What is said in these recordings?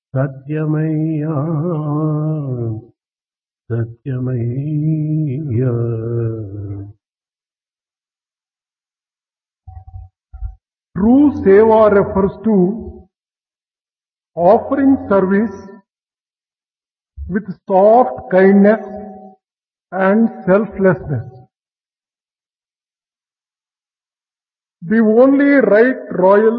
సత్యమయ్యా సత్యమయ్యా. True seva refers to offering service with soft kindness and selflessness. The only right royal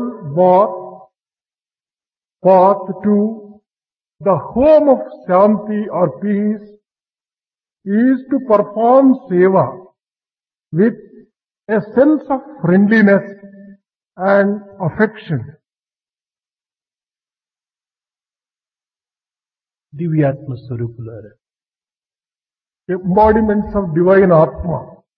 path to the home of Shanti or peace is to perform seva with a sense of friendliness and affection. దివ్యాత్మ స్వరూపులారా, Embodiments of divine Atma.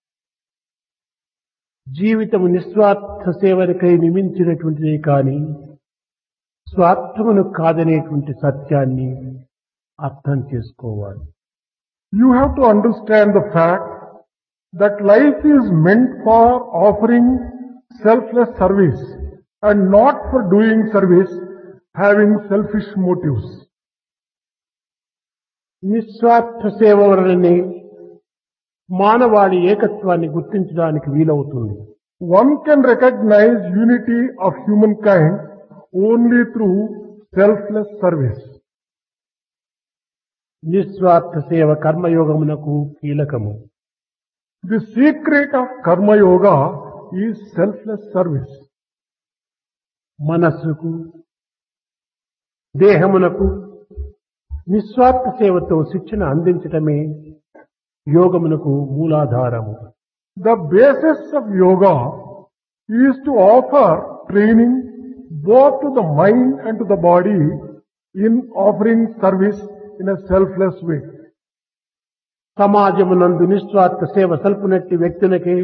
జీవితము నిస్వార్థ సేవలకై నియమించినటువంటిదే కాని స్వార్థమును కాదనేటువంటి సత్యాన్ని అర్థం చేసుకోవాలి. You have to understand the fact that life is meant for offering selfless service and not for doing service having selfish motives. నిస్వార్థ సేవ వలననే మానవాళి ఏకత్వాన్ని గుర్తించడానికి వీలవుతుంది. One can recognize unity of humankind only through selfless service. నిస్వార్థ సేవ కర్మయోగమునకు కీలకము. The secret of Karma Yoga is selfless service. మనస్సుకు దేహమునకు నిస్వార్థ సేవతో శిక్షణ అందించటమే యోగమునకు మూలాధారము. The basis of yoga is to offer training both to the mind and to the body in offering service in a selfless way. సమాజమునందు నిస్వార్థ సేవ సల్పునట్టి వ్యక్తులకే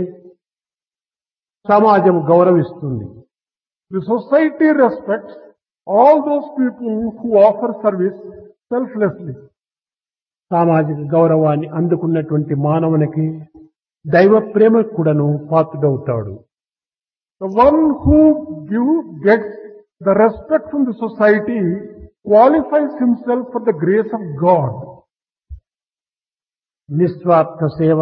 సమాజము గౌరవిస్తుంది. The society respects all those people who offer service selflessly. సామాజిక గౌరవాన్ని అందుకున్నటువంటి మానవునికి దైవ ప్రేమ కూడాను పాత్రుడవుతాడు. The one who gets the respect from the society qualifies himself for the grace of God. నిస్వార్థ సేవ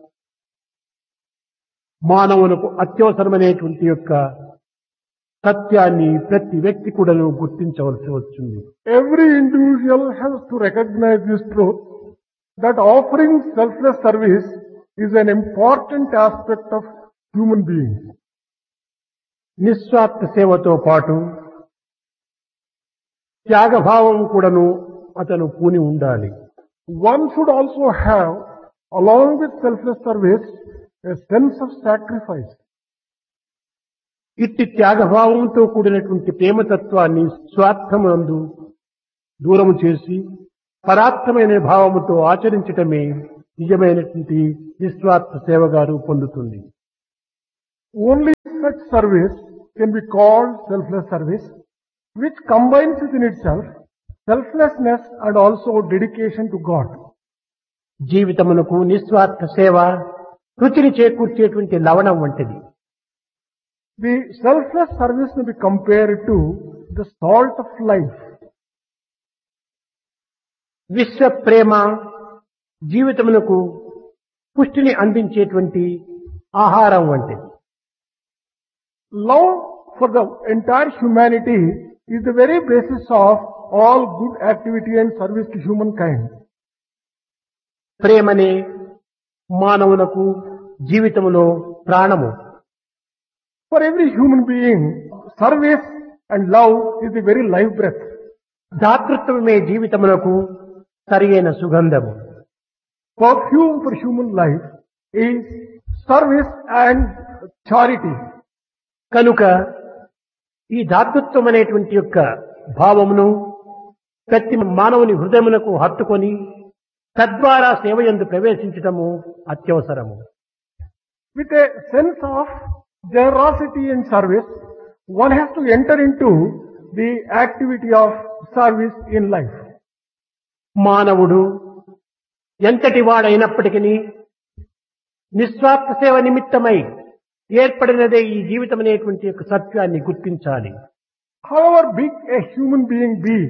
మానవులకు అత్యవసరమైనటువంటి యొక్క సత్యాన్ని ప్రతి వ్యక్తి కూడాను గుర్తించవలసి వస్తుంది. Every individual has to recognize this truth that offering selfless service is an important aspect of human beings. నిస్వార్థ సేవతో పాటు త్యాగభావం కూడాను అతను పూని ఉండాలి. One should also have, along with selfless service, a sense of sacrifice. ఇట్టి త్యాగభావంతో కూడినటువంటి ప్రేమతత్వాన్ని స్వార్థమునందు దూరము చేసి పరార్థమైన భావముతో ఆచరించటమే నిజమైనటువంటి నిస్వార్థ సేవగా రూపొందుతుంది. Only such service can be called selfless service, which combines within itself selflessness and also dedication to God. జీవితమునకు నిస్వార్థ సేవ రుచిని చేకూర్చేటువంటి లవణం వంటిది. The selfless service may be compared to the salt of life. విశ్వ ప్రేమ జీవితమునకు పుష్టిని అందించేటువంటి ఆహారం వంటిది. Love for the entire humanity is the very basis of all good activity and service to humankind. ప్రేమనే మానవులకు జీవితములో ప్రాణము. For every human being, service and love is the very life breath. దాతృత్వమే జీవితమునకు సరియైన సుగంధము. Perfume for human life is service and charity. కనుక ఈ దాతృత్వం అనేటువంటి యొక్క భావమును ప్రతి మానవుని హృదయమునకు హత్తుకొని తద్వారా సేవయందు ప్రవేశించటము అత్యవసరము. With a sense of generosity and service, one has to enter into the activity of service in life. మానవుడు ఎంతటి వాడైనప్పటికీ నిస్వార్థ సేవ నిమిత్తమై ఏర్పడినదే ఈ జీవితం అనేటువంటి యొక్క సత్యాన్ని గుర్తించాలి. However big a human being be,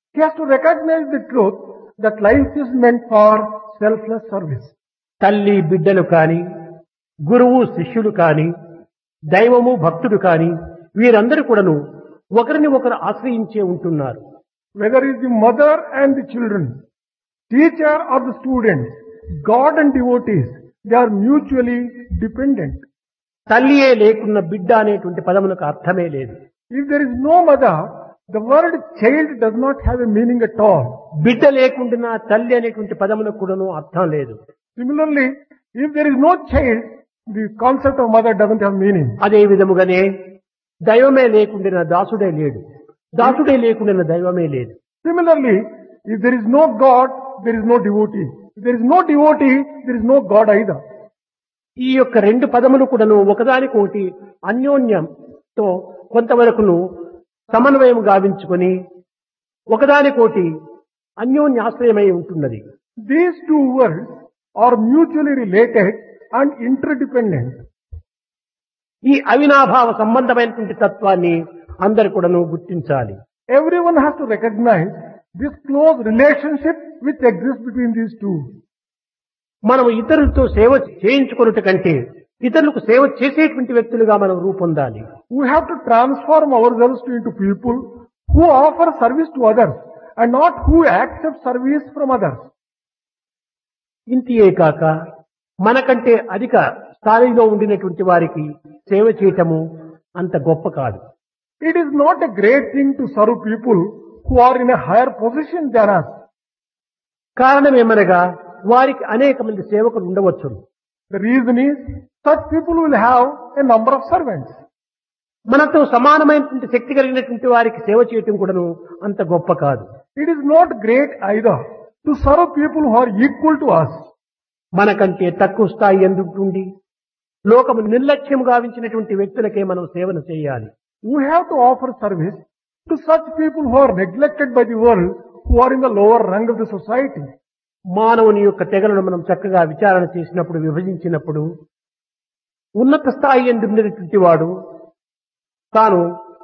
He has to recognize the truth that life is meant for selfless service. తల్లి బిడ్డలు కాని, గురువు శిష్యులు కాని, దైవము భక్తుడు కాని, వీరందరూ కూడాను ఒకరిని ఒకరు ఆశ్రయించే ఉంటున్నారు. Whether it is the mother and the children, teacher or the students, God and devotees, they are mutually dependent. తల్లియే లేకున్న బిడ్డ అనేటువంటి పదమునకు అర్థమే లేదు. If there is no mother, the word child does not have a meaning at all. బిడ్డ లేకుండా తల్లి అనేటువంటి పదమునకు కూడాను అర్థం లేదు. Similarly, if there is no child, the concept of mother doesn't have meaning. అదే విధముగానే దైవమే లేకుండా దాసుడే లేడు, దాసుడే లేకుండా దైవమే లేదు. Similarly, if there is no God, there is no devotee. If there is no devotee, there is no God either. ఈ యొక్క రెండు పదములు కూడాను ఒకదానికొకటి అన్యోన్యంతో కొంతవరకును సమన్వయం గావించుకొని ఒకదానికోటి అన్యోన్యాశ్రయమై ఉంటున్నది. These two words are mutually related and interdependent. ఈ అవినాభావ సంబంధమైనటువంటి తత్వాన్ని అందరూ కూడాను గుర్తించాలి. Everyone has to recognize this close relationship which exists between these two. మనం ఇతరులతో సేవ చేయించుకున్నట్టు కంటే ఇతరులకు సేవ చేసేటువంటి వ్యక్తులుగా మనం రూపొందాలి. We have to transform ourselves into people who offer service to others and not who accept service from others. ఇంతియే కాక మనకంటే అధిక స్థాయిలో ఉండినటువంటి వారికి సేవ చేయటము అంత గొప్ప కాదు. It is not a great thing to serve people who are in a higher position than us. కారణమేమనగా వారికి అనేక మంది సేవకులు ఉండవచ్చును. The reason is such people will have a number of servants. మనతో సమానమైనటువంటి శక్తి కలిగినటువంటి వారికి సేవ చేయటం కూడాను అంత గొప్ప కాదు. It is not great either to serve people who are equal to us. మనకంటే తక్కువ స్థాయి ఎందుకుండి లోకము నిర్లక్ష్యం గావించినటువంటి వ్యక్తులకే మనం సేవను చేయాలి. We have to offer service to such people who are neglected by the world, who are in the lower rung of the society. మానవుని యొక్క తెగలను మనం చక్కగా విచారణ చేసినప్పుడు, విభజించినప్పుడు ఉన్నత స్థాయి ఎందున్నటువంటి వాడు తాను,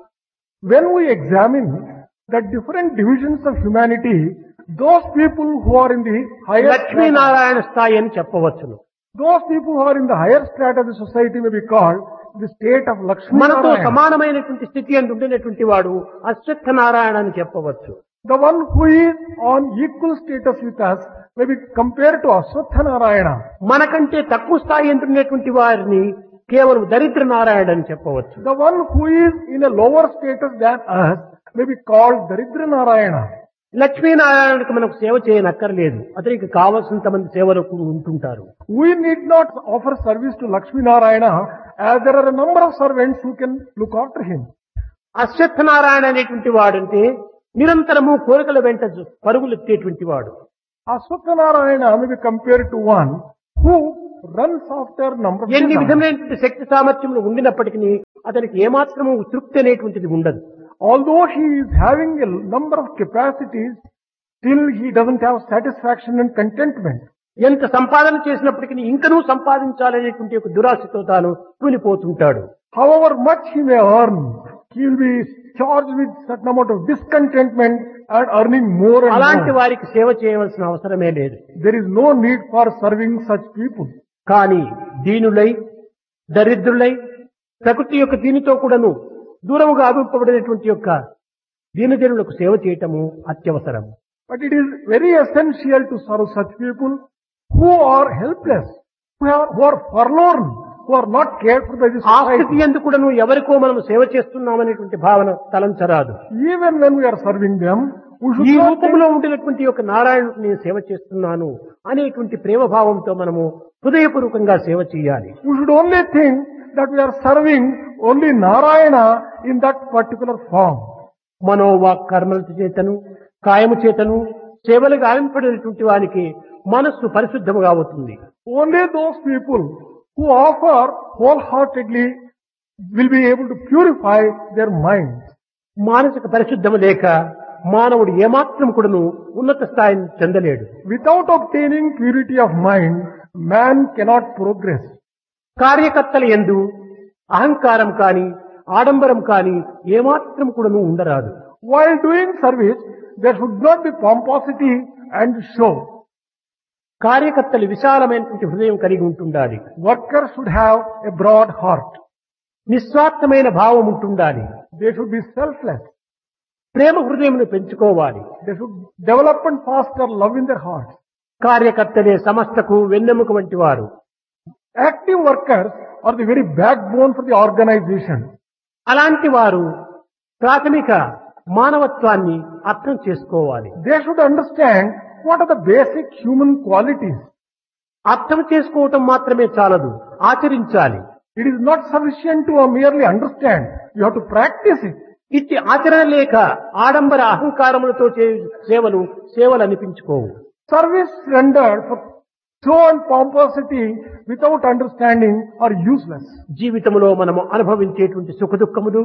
when we examine the different divisions of humanity, those people who are in the higher Lakshminarayana స్థాయి అని చెప్పవచ్చును. those people who are in the higher strata of the society may be called the state of Lakshmi మనతో Narayana. సమానమైనటువంటి స్థితి అని ఉండినటువంటి వాడు అశ్వత్థ నారాయణ అని చెప్పవచ్చు. The one who is on equal status with us may be compared to Aswatha Narayana. మనకంటే తక్కువ స్థాయి ఉండినటువంటి వారిని కేవలం దరిద్ర నారాయణ అని చెప్పవచ్చు. The one who is in a lower status than us may be called Daridra Narayana. లక్ష్మీనారాయణకు మనకు సేవ చేయనక్కర్లేదు, అతనికి కావలసినంత మంది సేవలకు ఉంటుంటారు. We need not offer service to Lakshmi Narayana as there are a number of servants who can look after him. అశ్వత్థ నారాయణ అనేటువంటి వాడంటే నిరంతరము కోరికల వెంట పరుగులెత్తేటువంటి వాడు. Aswatha Narayana may be compared to one who runs after number of ఎన్ని desires. విధమైనటువంటి శక్తి సామర్థ్యములు ఉండినప్పటికీ అతనికి ఏమాత్రము తృప్తి అనేటువంటిది ఉండదు. Although he is having a number of capacities, still he doesn't have satisfaction and contentment. ఎంత సంపాదన చేసినప్పటికీ ఇంకనూ సంపాదించాలనేటువంటి ఒక దురాశతో తాను కూలిపోతుంటాడు. However much he may earn, he will be charged with certain amount of discontentment and earning more and అలాంటి more. వారికి సేవ చేయవలసిన అవసరమే లేదు. There is no need for serving such people. కానీ దీనులై, దరిద్రులై, ప్రకృతి యొక్క దీనితో కూడాను దూరముగా అభింపబడినటువంటి యొక్క దీనజనులకు సేవ చేయటము అత్యవసరం. But it is very essential to serve such people who are helpless, who are forlorn, who are not cared for by the ఆ society. స్థితి ఎందుకు కూడాను ఎవరికో మనం సేవ చేస్తున్నామనేటువంటి భావన తలంచరాదు. Even when we are serving them, we should ఈ not think రూపంలో ఉండినటువంటి యొక్క నారాయణుడికి నేను సేవ చేస్తున్నాను అనేటువంటి ప్రేమభావంతో మనము హృదయపూర్వకంగా సేవ చేయాలి. we should only think that we are serving only Narayana in that particular form. మనోవాక్ కర్మల చేతను, కాయము చేతను సేవలు గావింపడినటువంటి వానికి మనస్సు పరిశుద్ధముగా అవుతుంది. Only those people who offer wholeheartedly will be able to purify their minds. మానసిక పరిశుద్ధము లేక మానవుడు ఏమాత్రం కూడాను ఉన్నత స్థాయిని చెందలేడు. Without obtaining purity of mind, man cannot progress. కార్యకర్తల యందు అహంకారం కాని, ఆడంబరం కాని ఏమాత్రం కూడాను ఉండరాదు. While doing service, there should not be pomposity and show. కార్యకర్తలు విశాలమైనటువంటి హృదయం కలిగి ఉంటుండాలి. Workers should have a broad heart. నిస్వార్థమైన భావం ఉంటుండాలి. They should be selfless. ప్రేమ హృదయమును పెంచుకోవాలి. They should develop and foster love in their hearts. కార్యకర్తలే సమస్తకు వెన్నెముక వంటి వారు. Active workers are the very backbone for the organization. అలాంటి వారు ప్రాథమిక మానవత్వాన్ని అర్థం చేసుకోవాలి. They should understand what are the basic human qualities. అర్థం చేసుకోవటం మాత్రమే చాలదు, ఆచరించాలి. It is not sufficient to merely understand. You have to practice it. ఇట్టి ఆచరణ లేక ఆడంబర అహంకారములతో సేవలు అనిపించుకోవు. Service rendered for show and pomposity without understanding are useless. జీవితంలో మనము అనుభవించేటువంటి సుఖ దుఃఖములు,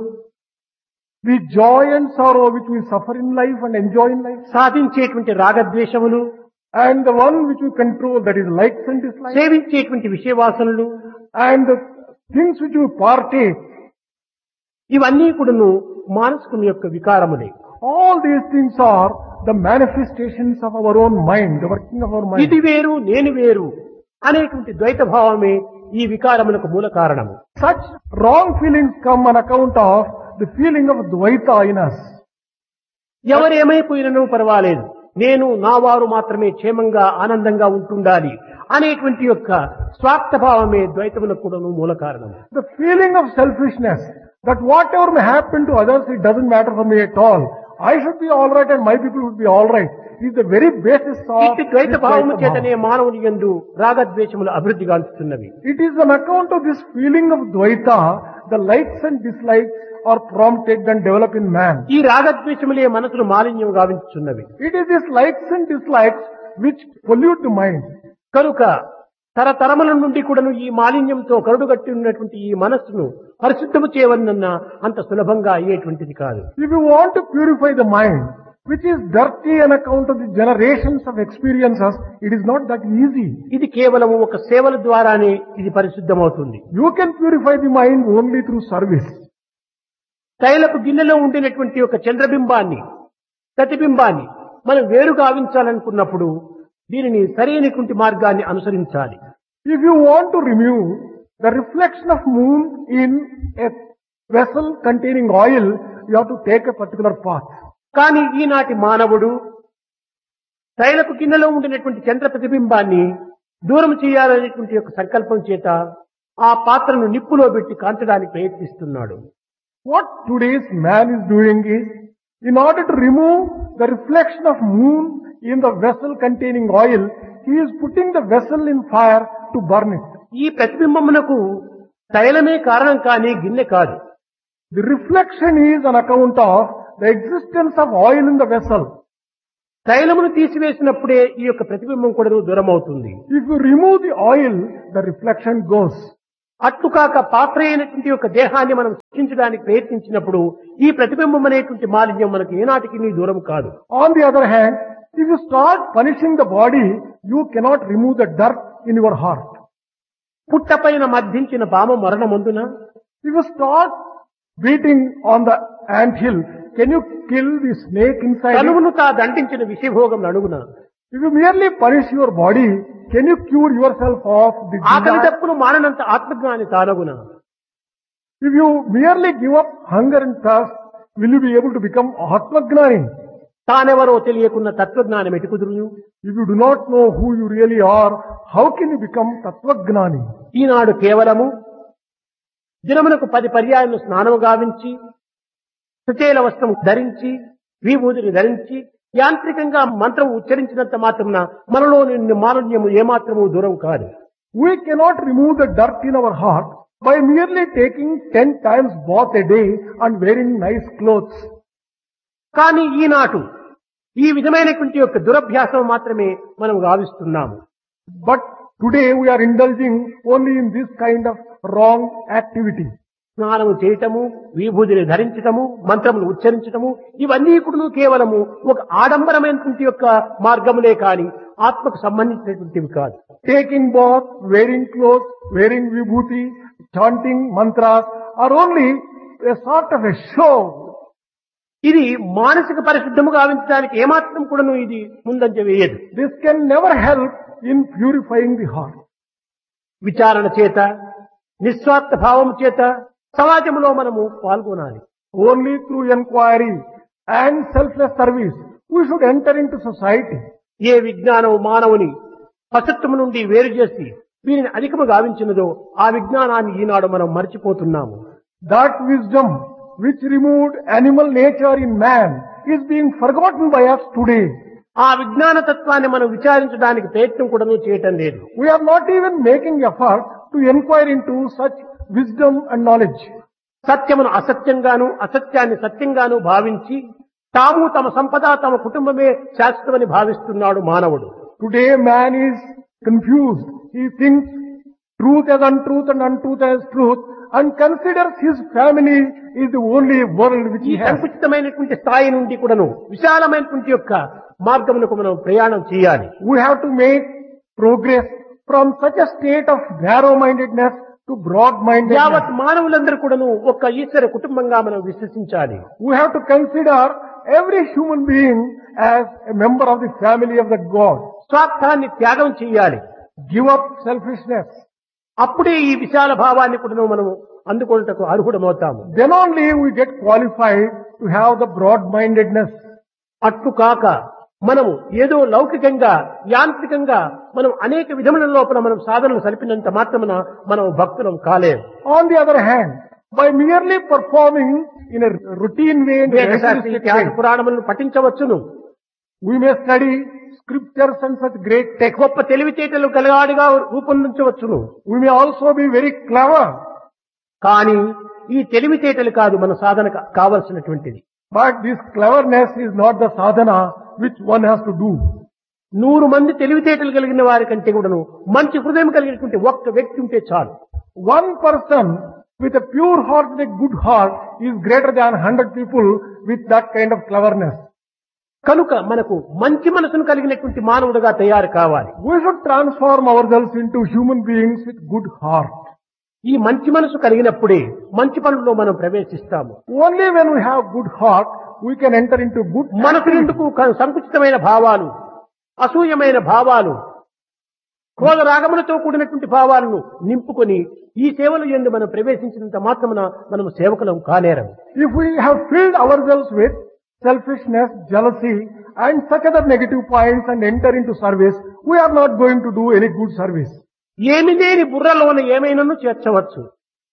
The joy and sorrow which we suffer in life and enjoy in life, సాధించేటువంటి రాగద్వేషములు, and the one which we control, that is likes and dislikes, సేవించేటువంటి విషయవాసనలు, and the things which we partake, ఇవన్నీ కూడాను మానసికం యొక్క వికారములే. all these things are the manifestations of our own mind, the working of our mind. ఇది వేరు నేను వేరు అనేటువంటి ద్వైత భావమే ఈ వికారములకు మూల కారణము. Such wrong feelings come on account of the feeling of Dvaita in us. ఎవరేమైపోయినను పర్వాలేదు, నేను నా వారు మాత్రమే క్షేమంగా ఆనందంగా ఉంటుండాలి అనేటువంటి యొక్క స్వార్థభావమే ద్వైతములకు కూడాను మూల కారణం. The feeling of selfishness, that whatever may happen to others, it doesn't matter for me at all. I should be all right and my people would be all right, is the very basis of ఇట్టి ద్వైత this భావము Dvaita చేతనే bhava. మానవుని యందు రాగద్వేషములు అభివృద్ధి గాంచుతున్నవి. It is on account of this feeling of Dvaita, the likes and dislikes are prompted and develop in man. ఈ రాగద్వేషములే మనసును మాలిన్యం గావించుతున్నవి. It is these likes and dislikes which pollute the mind. కనుక తరతరముల నుండి కూడాను ఈ మాలిన్యంతో కరుడుగట్టి ఉన్నటువంటి ఈ మనస్సును పరిశుద్ధము చేయవలనన్నా అంత సులభంగా అయ్యేటువంటిది కాదు. If you want to purify the mind, which is dirty on account of the generations of experiences, it is not that easy. ఇది కేవలం ఒక సేవల ద్వారానే ఇది పరిశుద్ధమవుతుంది. You can purify the mind only through service. తైలపు గిన్నెలో ఉండినటువంటి ఒక చంద్రబింబాన్ని, ప్రతిబింబాన్ని మనం వేరు గావించాలనుకున్నప్పుడు దీనిని సరైనటువంటి మార్గాన్ని అనుసరించాలి. If you want to remove the reflection of moon in a vessel containing oil, you have to take a particular path. కానీ ఈనాటి మానవుడు తైలపు గిన్నెలో ఉండినటువంటి చంద్ర ప్రతిబింబాన్ని దూరం చేయాలనేటువంటి యొక్క సంకల్పం చేత ఆ పాత్రను నిప్పులో పెట్టి కాల్చడానికి ప్రయత్నిస్తున్నాడు. What today's man is doing is, in order to remove the reflection of moon in the vessel containing oil, he is putting the vessel in fire to burn it. ఈ ప్రతిబింబమునకు తైలమే కారణం కానీ గిన్నె కాదు. The reflection is on account of the existence of oil in the vessel. తైలమును తీసివేసినప్పుడే ఈ యొక్క ప్రతిబింబం కూడా దూరం అవుతుంది. If you remove the oil, the reflection goes. అట్టుకాక పాత్ర అయినటువంటి యొక్క దేహాన్ని మనం సృష్టించడానికి ప్రయత్నించినప్పుడు ఈ ప్రతిబింబం అనేటువంటి మాలిన్యం మనకు ఏనాటికి నీ దూరం కాదు. On the other hand, if you start punishing the body, you cannot remove the dirt in your heart. పుట్టపైన మద్దించిన బామ మరణమందున If you start beating on the anthill, can you kill the snake inside it? తనువును తా దండించిన విషభోగం అడుగున If you merely punish your body, can you cure yourself of the ఆకలి desire? తప్పును మాననంత ఆత్మజ్ఞాని తానగున If you merely give up hunger and thirst, will you be able to become Atmagnani? తానెవరో తెలియకున్న తత్వజ్ఞానం ఎటుకుదురును. If you do not know who you really are, how can you become Tattvagnani? ఈనాడు కేవలము దినమునకు 10 పర్యాయములు స్నానము గావించి సుచేల వస్త్రము ధరించి విభూతిని ధరించి యాంత్రికంగా మంత్రం ఉచ్చరించినంత మాత్రమున మనలో నిన్ను మాలిన్యము ఏమాత్రము దూరం కాదు. We cannot remove the dirt in our heart by merely taking 10 times bath a day and wearing nice clothes. కానీ ఈనాటు ఈ విధమైనటువంటి యొక్క దురభ్యాసం మాత్రమే మనం గావిస్తున్నాము. But today we are indulging only in this kind of wrong activity. స్నానము చేయటము, విభూతిని ధరించటము, మంత్రములు ఉచ్చరించటము, ఇవన్నీ కూడా కేవలము ఒక ఆడంబరమైనటువంటి యొక్క మార్గములే కాని ఆత్మకు సంబంధించినటువంటివి కాదు. Taking bath, wearing clothes, wearing vibhuti, chanting mantras are only a sort of a show. ఇది మానసిక పరిశుద్ధము గావించడానికి ఏమాత్రం కూడాను ఇది ముందంజ వేయదు. This can never help in purifying the heart. విచారణ చేత నిస్వార్థ భావం చేత సమాజంలో మనము పాల్గొనాలి. Only through inquiry and selfless service we should enter into society. ఏ విజ్ఞానం మానవుని పశుత్వము నుండి వేరు చేసి వీరిని అధికము గావించినదో ఆ విజ్ఞానాన్ని ఈనాడు మనం మర్చిపోతున్నాము. That wisdom which removed animal nature in man is being forgotten by us today. ఆ విజ్ఞాన తత్వాన్ని మనం విచారించడానికి ప్రయత్నం కూడా చేయటం లేదు. We are not even making effort to inquire into such wisdom and knowledge. సత్యమును అసత్యంగాను అసత్యాన్ని సత్యంగాను భావించి తాము తమ సంపద తమ కుటుంబమే శాశ్వతమని భావిస్తున్నాడు మానవుడు. Today man is confused. He thinks truth as untruth and untruth as truth and considers his family is the only world which ఈ he has. సంకుచితమైనటువంటి స్థాయి నుండి కూడాను విశాలమైనటువంటి యొక్క మార్గమునకు మనం ప్రయాణం చేయాలి. We have to make progress from such a state of narrow-mindedness to broad-mindedness. యావత్ మానవులందరూ కూడాను ఒక ఈశ్వర కుటుంబంగా మనం విశ్వసించాలి. We have to consider every human being as a member of the family of the God. స్వార్థాన్ని త్యాగం చేయాలి. Give up selfishness. అప్పుడే ఈ విశాల భావాన్ని కూడాను మనం అందుకొనుటకు అర్హుడమవుతాము. Then only we get qualified to have the broad-mindedness. అట్లు కాక మనము ఏదో లౌకికంగా యాంత్రికంగా మనం అనేక విధముల లోపల మనం సాధనలు సలిపినంత మాత్రమున మనం భక్తులం కాలేము. On the other hand, by merely performing in a routine way and వేదశాస్త్ర ఇతిహాస పురాణములను పఠించవచ్చును. we may study scriptures and such great texts. గొప్ప తెలివితేటలు గలవాడిగా రూపొందించవచ్చును. We may also be very clever. కానీ ఈ తెలివితేటలు కాదు మన సాధన కావలసినటువంటిది. But this cleverness is not the sadhana which one has to do. 100 మంది తెలివితేటలు కలిగిన వారి కంటే కూడాను మంచి హృదయం కలిగినటువంటి ఒక్క వ్యక్తి ఉంటే చాలు. One person with a pure heart, with a good heart, is greater than 100 people with that kind of cleverness. కనుక మనకు మంచి మనసును కలిగినటువంటి మానవుడిగా తయారు కావాలి. We should transform ourselves into human beings with good heart. ఈ మంచి మనసు కలిగినప్పుడే మంచి పనుల్లో మనం ప్రవేశిస్తాము. Only when we have good heart, we can enter into good మనకు activity. ఎందుకు సంకుచితమైన భావాలు, అసూయమైన భావాలు, క్రోధ రాగములతో కూడినటువంటి భావాలను నింపుకొని ఈ సేవలు యందు మనం ప్రవేశించినంత మాత్రమున మనం సేవకులం కానేరం. If we have filled ourselves with selfishness, jealousy and such other negative points and enter into service, we are not going to do any good service. ఏమి లేని బుర్రలోన ఏమైనాను చేర్చవచ్చు.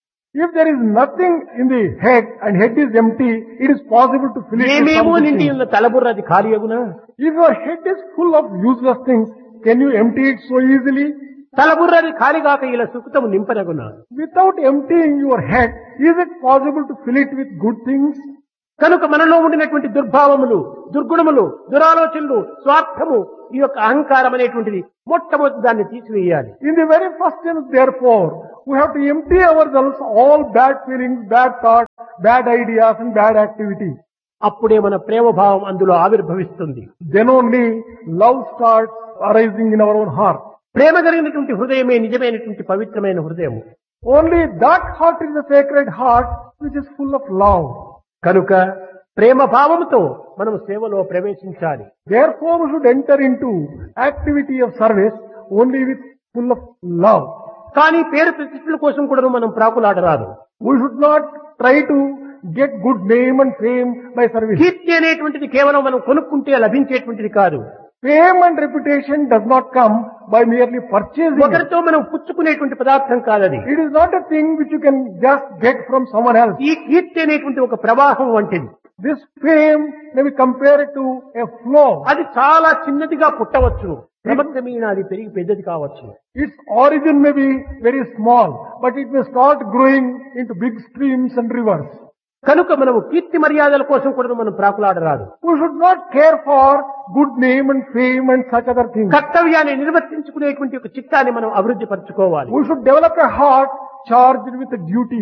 If there is nothing in the head and head is empty, it is possible to fill it with ఏమేమో something. నిండి ఉన్న తలబుర్ర అది ఖాళీ అగునా? If your head is full of useless things, can you empty it so easily? తలబుర్రది ఖాళీ కాక ఇలా సుఖతము నింపనగునా? Without emptying your head, is it possible to fill it with good things? కనుక మనలో ఉండినటువంటి దుర్భావములు, దుర్గుణములు, దురాలోచనలు, స్వార్థము, ఈ యొక్క అహంకారం అనేటువంటిది మొట్టమొదటి దాన్ని తీసివేయాలి. In the very first instance, therefore, we have to empty ourselves all bad feelings, bad thoughts, bad ideas and bad activity. అప్పుడే మన ప్రేమ భావం అందులో ఆవిర్భవిస్తుంది. Then only love starts arising in our own heart. ప్రేమ కలిగినటువంటి హృదయమే నిజమైనటువంటి పవిత్రమైన హృదయము. Only that heart is the sacred heart which is full of love. కనుక ప్రేమ భావముతో మనం సేవలో ప్రవేశించాలి. Therefore, we should enter into activity of service only with full of love. కానీ పేరు ప్రతిష్టల కోసం కూడా మనం ప్రాకులాడరాదు. We should not try to get good name and fame by service. కీర్తి అనేటువంటిది కేవలం మనం కొనుక్కుంటే లభించేటువంటిది కాదు. Fame and reputation does not come by merely purchasing it. ఒకరితో మనం పుచ్చుకునేటువంటి పదార్థం కాదది. It is not a thing which you can just get from someone else. ఈ కీర్తి అనేటువంటి ఒక ప్రవాహం వంటిది. This fame may be compared to a flow. అది చాలా చిన్నదిగా పుట్టవచ్చు, క్రమక్రమేణా అది పెరిగి పెద్దది కావచ్చు. Its origin may be very small, but it may start growing into big streams and rivers. కనుక మనము కీర్తి మర్యాదల కోసం కూడా మనం ప్రాకులాడరాదు. We should not care for good name and fame and such other things. కర్తవ్యాన్ని నిర్వర్తించుకునేటువంటి ఒక చిత్తాన్ని మనం అభివృద్ధి పరచుకోవాలి. We should develop a heart charged with a duty.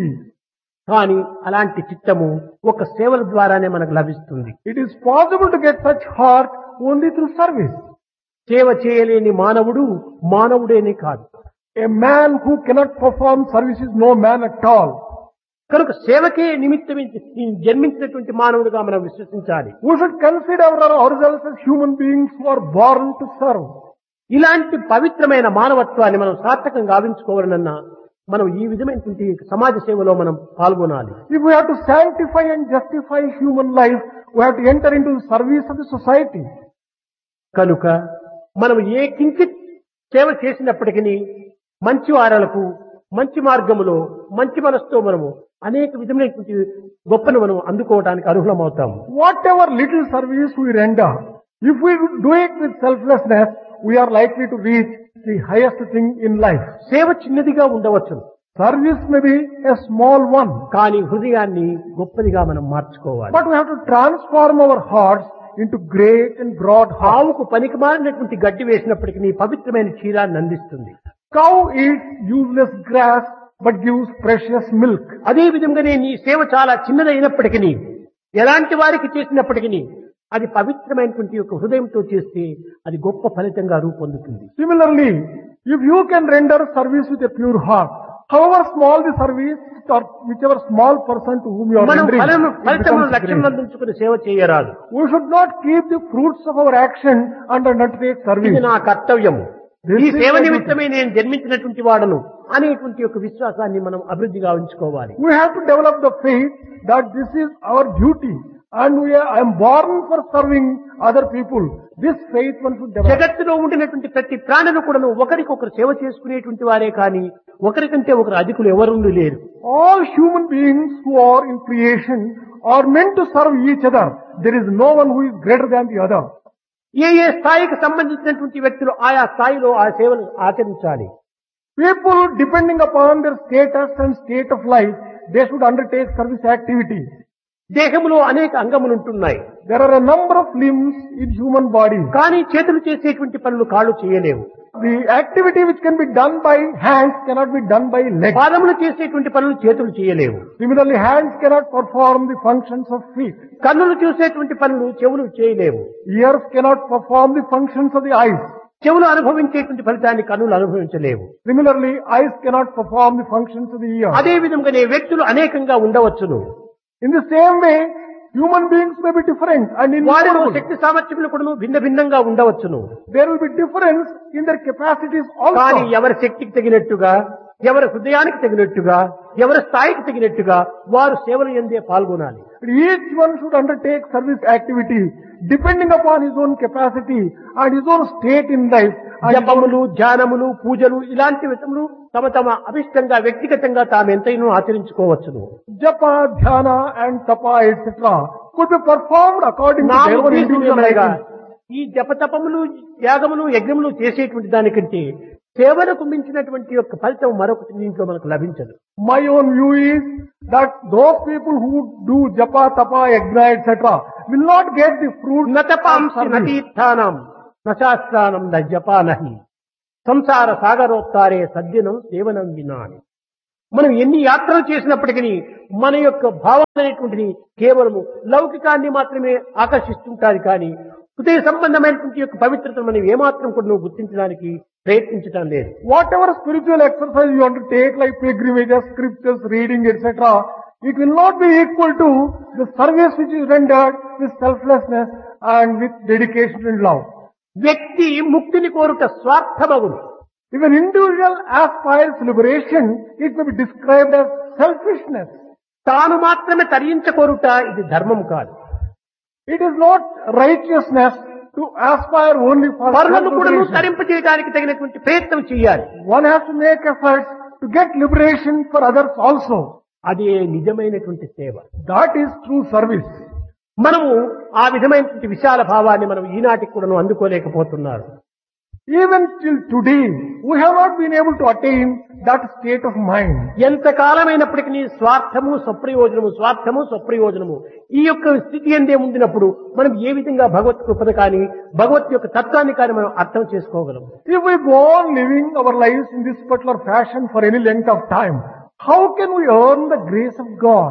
కానీ అలాంటి చిత్తము ఒక సేవల ద్వారానే మనకు లభిస్తుంది. It is possible to get such heart only through service. సేవ చేయలేని మానవుడు మానవుడేనే కాదు. A man who cannot perform service is no man at all. కనుక సేవకే నిమిత్తమే జన్మించినటువంటి మానవుడిగా మనం విశ్వసించాలి. We should consider ourselves as human beings who are born to serve. ఇలాంటి పవిత్రమైన మానవత్వాన్ని మనం సార్థకం గావించుకోవాలన్నా మనం ఈ విధమైనటువంటి సమాజ సేవలో మనం పాల్గొనాలి. If we have to sanctify and justify human life, we have to enter into the service of the society. కనుక మనం ఏ కించిత్ సేవ చేసినప్పటికీ మంచి వారాలకు మంచి మార్గములో మంచి మనసుతో మనము అనేక విధమైనటువంటి గొప్పను మనం అందుకోవడానికి అర్హులమవుతాము. Whatever little service we render, if we do it with selflessness, we are likely to reach the highest thing in life. సేవ చిన్నదిగా ఉండవచ్చు, Service may be a small one, కానీ హృదయాన్ని గొప్పదిగా మనం మార్చుకోవాలి. but we have to transform our hearts into great and broad hearts. ఆవుకు పనికి మారినటువంటి గడ్డి వేసినప్పటికీ పవిత్రమైన క్షీరాన్ని అందిస్తుంది. Cow eats useless grass but gives precious milk. అదే విధంగానే నీ సేవ చాలా చిన్నదైనప్పటికీ ఎలాంటి వారికి చేసినప్పటికీ అది పవిత్రమైనటువంటి యొక్క హృదయంతో చేస్తే అది గొప్ప ఫలితంగా రూపొందుతుంది. Similarly, if you can render service with a pure heart, however small the service or whichever small person to whom you are మనం rendering, it ఫలితములను becomes లక్ష్యం great. అందించుకుని సేవ చేయరాదు. We should not keep the fruits of our action and undertake ఇది service. నా కర్తవ్యము, This ఈ is సేవ my duty. నిమిత్తమే నేను జన్మించినటువంటి వాడను అనేటువంటి యొక్క విశ్వాసాన్ని మనం అభివృద్ధిగా ఉంచుకోవాలి. We have to develop the faith that this is our duty and I am born for serving other people. This faith one should develop. జగత్తులో ఉండినటువంటి ప్రతి ప్రాణులు కూడా ఒకరికొకరు సేవ చేసుకునేటువంటి వారే కానీ ఒకరికంటే ఒకరు అధికులు ఎవరు లేరు. All human beings who are in creation are meant to serve each other. There is no one who is greater than the other. ఏ ఏ స్థాయికి సంబంధించినటువంటి వ్యక్తులు ఆయా స్థాయిలో ఆ సేవను ఆచరించాలి. People, depending upon their status and state of life, they should undertake service activity. దేహంలో అనేక అంగములు ఉంటున్నాయి, There are a number of limbs in human body. కానీ చేతులు చేసేటువంటి పనులు కాళ్ళు చేయలేవు. The activity which can be done by hands cannot be done by legs. పాదములు చేసేటువంటి పనులు చేతులు చేయలేవు. Similarly, hands cannot perform the functions of feet. కన్నులు చూసేటువంటి పనులు చెవులు చేయలేవు. Ears cannot perform the functions of the eyes. చెవులు అనుభవించేటువంటి ఫలితాన్ని కన్నులు అనుభవించలేవు. Similarly, eyes cannot perform the functions of the ear. అదే విధంగానే వ్యక్తులు అనేకంగా ఉండవచ్చును. In the same way, human beings may be different and వారిలో innumerable. శక్తి సామర్థ్యములు కూడా భిన్న భిన్నంగా ఉండవచ్చును. There will be difference in their capacities కానీ also. ఎవరి శక్తికి తగినట్టుగా, ఎవరి హృదయానికి తగినట్టుగా, ఎవరి స్థాయికి తగినట్టుగా వారు సేవలు ఎందే పాల్గొనాలి. Each one should undertake service activity depending upon his own capacity and his own state in life. And his own- జపములు, ధ్యానములు, పూజలు ఇలాంటి విషయములు తమ తమ అభిష్టంగా వ్యక్తిగతంగా తాము ఎంతైనా ఆచరించుకోవచ్చును. Japa, dhyana and tapa etc. could be performed according to నా their own ఉద్దేశం individual ఏమనగా, liking. ఈ జపతపములు, యాగములు, యజ్ఞములు చేసేటువంటి దానికంటే సేవలకు మించినటువంటి యొక్క ఫలితం మరొకటి దీంట్లో మనకు లభించదు. My own view is that those people who do japa, tapa, yajna etc. will not get the fruit నతపాంసి of service. నతీర్థానం నశాస్త్రానం నజపా నహి సంసార సాగరోత్తారే సద్యనం సేవనం వినా అని. మనం ఎన్ని యాత్రలు చేసినప్పటికీ మన యొక్క భావన అనేటువంటిది కేవలము లౌకికాన్ని మాత్రమే ఆకర్షిస్తుంటారు కానీ హృదయ సంబంధమైనటువంటి యొక్క పవిత్రతను మనం ఏమాత్రం కూడా నువ్వు గుర్తించడానికి ప్రయత్నించడం లేదు. Whatever spiritual exercise you undertake like pilgrimages, scriptures, reading etc. it will not be equal to the service which is rendered with selflessness and with dedication and love. వ్యక్తి ముక్తిని కోరుట స్వార్థమగును. If an individual aspires liberation, it may be described as selfishness. తాను మాత్రమే తరించకోరుట ఇది ధర్మం కాదు. It is not righteousness to aspire only for పరులను కూడా self-liberation. తరింపజేయడానికి తగినటువంటి ప్రయత్నం చేయాలి. One has to make efforts to get liberation for others also. అదే నిజమైనటువంటి సేవ. That is true service. మనము ఆ విధమైనటువంటి విశాల భావాన్ని మనం ఈనాటికి కూడా అందుకోలేకపోతున్నారు. Even till today, we have not been able to attain that state of mind. ఎంతకాలమైనప్పటికీ స్వార్థము స్వప్రయోజనము, స్వార్థము స్వప్రయోజనము ఈ యొక్క స్థితి ఎందే ఉండినప్పుడు మనం ఏ విధంగా భగవత్ కృపను కానీ భగవత్ యొక్క తత్వాన్ని కానీ మనం అర్థం చేసుకోగలం. If we go on living our lives in this particular fashion for any length of time, how can we earn the grace of God?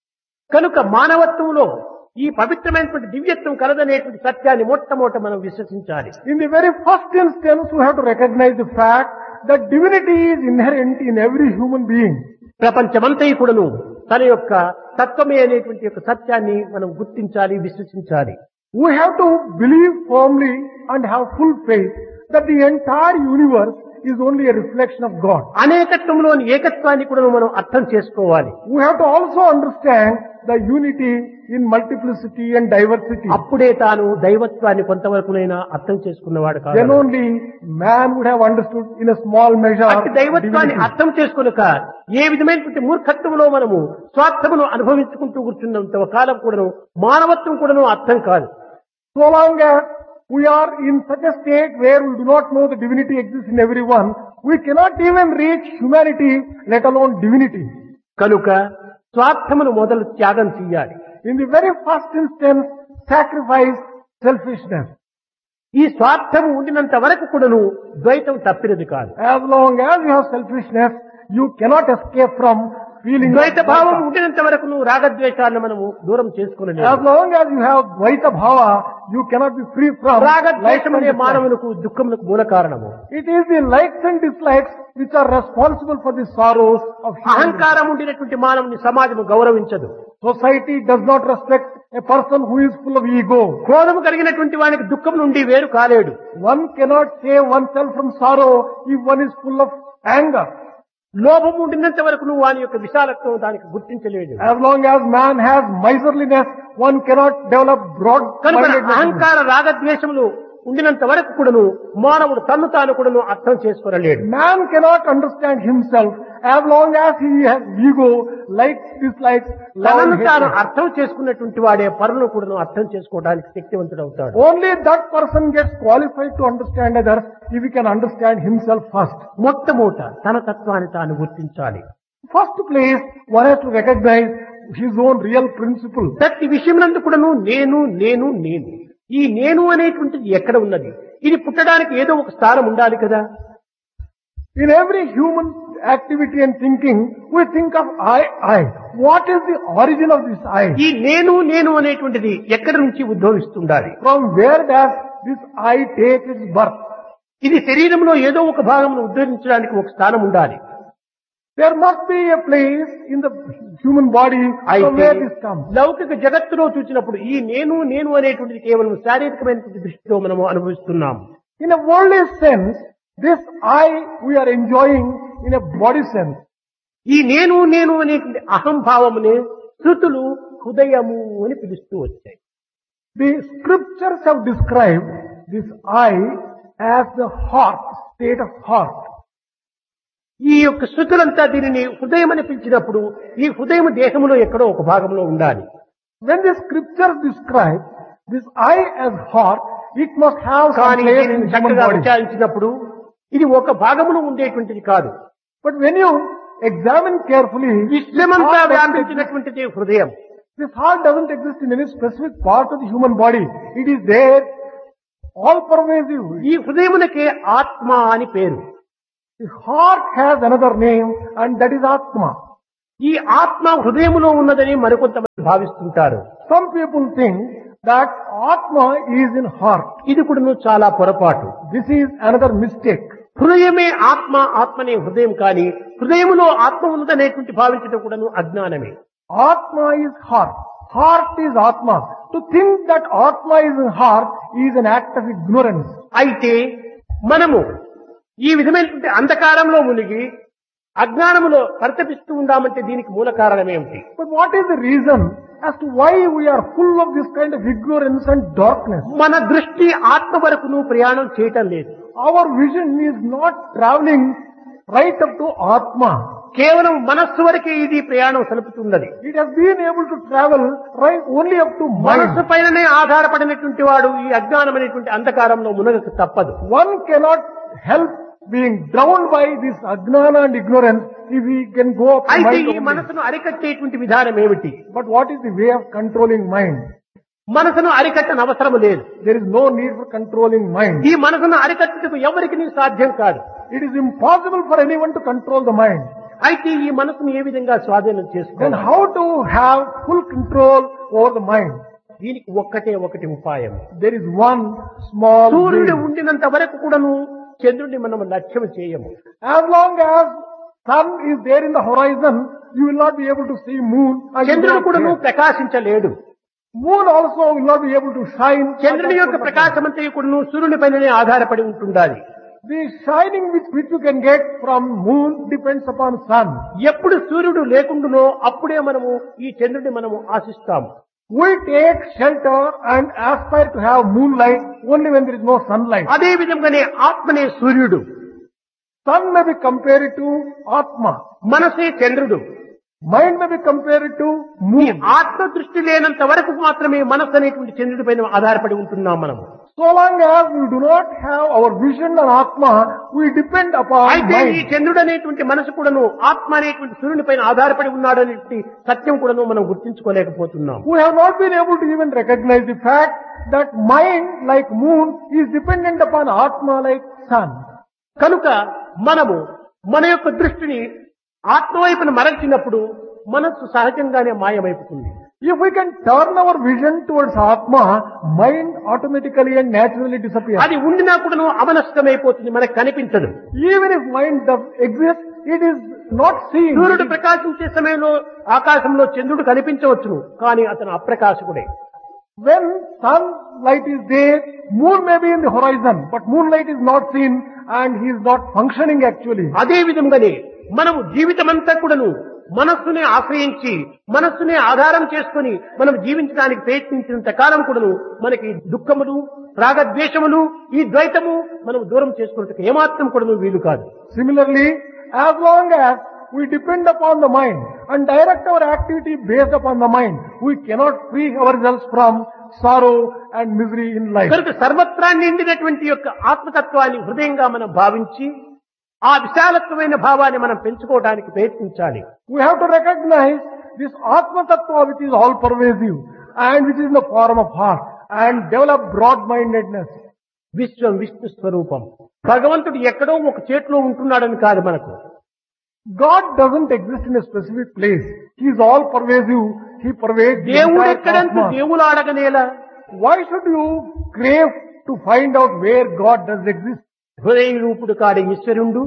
కనుక మానవత్వంలో ఈ పవిత్రమైనటువంటి దివ్యత్వం కలదనేటువంటి సత్యాన్ని మొట్టమొదట మనం విశ్వసించాలి. In the very first instance, we have to recognize the fact that divinity is inherent in every human being. ప్రపంచమంతా కూడాను తన యొక్క తత్వమే అనేటువంటి యొక్క సత్యాన్ని మనం గుర్తించాలి, విశ్వసించాలి. We have to believe firmly and have full faith that the entire universe is only a reflection of God. అనేకత్వంలోని ఏకత్వాన్ని కూడా మనం అర్థం చేసుకోవాలి. We have to also understand the unity in multiplicity and diversity. అప్పుడే తాను దైవత్వాన్ని కొంతవరకునైనా అర్థం చేసుకున్నవాడు Then కాదు. only man would have understood in a small measure అట్టి దైవత్వాన్ని divinity. అర్థం చేసుకొనక ఏ విధమైనటువంటి మూర్ఖత్వంలో మనము స్వార్థమును అనుభవించుకుంటూ కూర్చున్నంత కాలం కూడాను మానవత్వం కూడాను అర్థం కాదు. So long as we are in such a state where we do not know the divinity exists in everyone, we cannot even reach humanity, let alone divinity. కనుక స్వార్థమును మొదలు త్యాగం చెయ్యాలి. In the very first instance, sacrifice selfishness. ఈ స్వార్థము ఉండినంత వరకు కూడాను ద్వైతం తప్పినది కాదు. As long as you have selfishness, you cannot escape from feeling ద్వైత of భావం Dvaita. ఉండినంత వరకు నువ్వు రాగద్వేషాలను మనము దూరం చేసుకోలేదు. As long as you have Dvaita Bhava, you cannot be free from likes రాగద్వేషం and అనే dislikes. మానవులకు దుఃఖములకు మూల కారణము. It is the likes and dislikes which are responsible for the sorrows of human beings. అహంకారం ఉండినటువంటి మానవుని సమాజము గౌరవించదు. Society does not respect a person who is full of ego. క్రోధము కలిగినటువంటి వానికి దుఃఖం నుండి వేరు కాలేడు. One cannot save oneself from sorrow if one is full of anger. లోభం ఉండినంత వరకు నువ్వు వాని యొక్క విశాలత్వం దానికి గుర్తించలేదు. As long as man has miserliness, one cannot develop కనుక broad-mindedness. అహంకార రాగద్వేషములు ఉండినంత వరకు కూడాను మానవుడు తన్ను తాను కూడాను అర్థం చేసుకోలేడు. Man cannot understand himself as long as he has ego, likes, dislikes, love and తనను తాను hatred. అర్థం చేసుకున్నటువంటి వాడే పరులను కూడాను అర్థం చేసుకోవడానికి శక్తివంతుడవుతాడు. Only that person gets qualified to understand others if he can understand himself first. మొట్టమొదట తన తత్వాన్ని తాను గుర్తించాలి. First place, one has to recognize his own real principle. ప్రతి విషయమునందు కూడాను నేను నేను నేను ఈ నేను అనేటువంటిది ఎక్కడ ఉన్నది? ఇది పుట్టడానికి ఏదో ఒక స్థానం ఉండాలి కదా. In every human activity and thinking, we think of I. What is the origin of this I? ఈ నేను నేను అనేటువంటిది ఎక్కడి నుంచి ఉద్భవిస్తుండాలి? From where does this I take its birth? ఇది శరీరంలో ఏదో ఒక భాగమును ఉద్ధరించడానికి ఒక స్థానం ఉండాలి. There must be a place in the human body from అయితే where this comes. లౌకిక జగత్తులో చూసినప్పుడు ఈ నేను నేను అనేటువంటిది కేవలం శారీరకమైనటువంటి దృష్టితో మనము అనుభవిస్తున్నాం. In a worldly sense, this I we are enjoying in a body sense. ఈ నేను నేను అనేటువంటి అహంభావమునే శృతులు హృదయము అని పిలుస్తూ వచ్చాయి. The scriptures have described this I as the heart, state of heart. ఈ యొక్క శృతులంతా దీనిని హృదయం అని పిలిచినప్పుడు ఈ హృదయం దేహములో ఎక్కడో ఒక భాగంలో ఉండాలి. When the scriptures describe this I as heart, it must have some కానీ place in దీనిని the human చక్కగా body. విచారించినప్పుడు ఇది ఒక భాగములో ఉండేటువంటిది కాదు. But when you examine carefully, విశ్వమంతా వ్యాపించినటువంటిది హృదయం. this heart doesn't exist in any specific part of the human body. It is there, all pervasive. ఈ హృదయమునకే ఆత్మ అని పేరు. The heart has another name and that is Atma. ఈ ఆత్మ హృదయములో ఉన్నదని మరికొంతమంది భావిస్తుంటారు. Some people think that Atma is in heart. ఇది కూడా చాలా పొరపాటు. This is another mistake. హృదయమే ఆత్మ, ఆత్మనే హృదయం కాని హృదయములో ఆత్మ ఉన్నదనేటువంటి భావించడం కూడా అజ్ఞానమే. Atma is heart. Heart is Atma. To think that Atma is in heart is an act of ignorance. అయితే మనము ఈ విధమైనటువంటి అంధకారంలో మునిగి అజ్ఞానములో పరితపిస్తూ ఉందామంటే దీనికి మూల కారణం ఏమిటి? But what is the reason as to why we are full of this kind of ignorance and darkness? మన దృష్టి ఆత్మ వరకును ప్రయాణం చేయటం లేదు. Our vision is not traveling right up to Atma. కేవలం మనస్సు వరకే ఇది ప్రయాణం సలుపుతున్నది. It has been able to travel right only up to మనస్సు mind. పైననే ఆధారపడినటువంటి వాడు ఈ అజ్ఞానం అనేటువంటి అంధకారంలో మునగక తప్పదు. One cannot help being drowned by this ajnana and ignorance if we can go up to అయితే mind ఈ only. మనసును అరికట్టేటువంటి విధానం ఏమిటి? But what is the way of controlling mind? మనసును అరికట్టని అవసరం లేదు. There is no need for controlling mind. ఈ మనసును అరికట్టుటకు ఎవరికి సాధ్యం కాదు. It is impossible for anyone to control the mind. అయితే ఈ మనసును ఏ విధంగా స్వాధీనం Then చేసుకోవాలి? how to have full control over the mind? దీనికి ఒకటి ఉపాయం. There is one small సూర్యుడు way. ఉండినంత వరకు కూడాను చంద్రుడిని మనం లక్ష్యం చేయము. As long as sun is there in the horizon, you will not be able to see moon. And you will చంద్రుడు not కూడా care. ప్రకాశించలేడు. Moon also will not be able to shine. చంద్రుని యొక్క ప్రకాశమంతా కూడా సూర్యుని పైననే ఆధారపడి ఉంటుండాలి. The shining which you can get from moon depends upon sun. ఎప్పుడు సూర్యుడు లేకుండానో అప్పుడే మనము ఈ చంద్రుడిని మనము ఆశిస్తాము. We take shelter and aspire to have moonlight only when there is no sunlight. అదే విధంగానే ఆత్మనే సూర్యుడు, Sun may be compared to Atma. మనసే చంద్రుడు. Mind may be compared to ఈ moon. ఆత్మ దృష్టి లేనంత వరకు మాత్రమే మనస్సు అనేటువంటి చంద్రుడి పైన ఆధారపడి ఉంటున్నాం మనము. So long as we do not have our vision on Atma, we depend upon అయితే ఈ mind. చంద్రుడు అనేటువంటి మనసు కూడాను ఆత్మ అనేటువంటి సూర్యుని పైన ఆధారపడి ఉన్నాడు అనేటువంటి సత్యం కూడాను మనం గుర్తించుకోలేకపోతున్నాం. We have not been able to even recognize the fact that mind, like moon, is dependent upon Atma like sun. కనుక మనము మన యొక్క దృష్టిని ఆత్మ వైపున మరల్చినప్పుడు మనస్సు సహజంగానే మాయమైపోతుంది. If we can turn our vision towards Atma, mind automatically and naturally disappears. అది ఉండినా కూడాను అమనస్కమైపోతుంది, మనకు కనిపించదు. Even if mind does exist, it is not seen. సూర్యుడు ప్రకాశించే సమయంలో ఆకాశంలో చంద్రుడు కనిపించవచ్చును, కానీ అతను అప్రకాశకుడే. When sunlight is there, moon may be in the horizon, but moonlight is not seen and he is not functioning actually. అదే విధంగానే మనము జీవితమంతా కూడాను మనస్సునే ఆశ్రయించి మనస్సునే ఆధారం చేసుకుని మనం జీవించడానికి ప్రయత్నించినంత కాలం కూడాను మనకి దుఃఖములు, రాగద్వేషములు, ఈ ద్వైతము మనం దూరం చేసుకున్నట్టుకు ఏమాత్రం కూడాను వీలు కాదు. Similarly, as long as we depend upon the mind and direct our activity based upon the mind, we cannot free ourselves from sorrow and misery in life. కనుక సర్వత్రా నిండినటువంటి యొక్క ఆత్మతత్వాన్ని హృదయంగా మనం భావించి ఆ విశాలత్వమైన భావాన్ని మనం పెంచుకోవడానికి ప్రయత్నించాలి. We have to recognize this Atma Tattva which is all pervasive and which is in the form of heart and develop broad-mindedness. విశ్వం విష్ణు స్వరూపం. భగవంతుడు ఎక్కడో ఒక చేతిలో ఉంటున్నాడని కాదు మనకు. God doesn't exist in a specific place. He is all pervasive. He pervades the దేవుడు entire ఎక్కడంటూ cosmos. దేవుడు అడగనేలా. Why should you crave to find out where God does exist? హృదయ రూపుడు కాడే ఈశ్వరుండు.